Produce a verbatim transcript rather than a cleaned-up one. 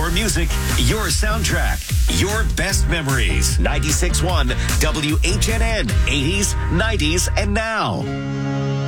Your music, your soundtrack, your best memories. ninety-six point one W H N N, eighties, nineties, and now.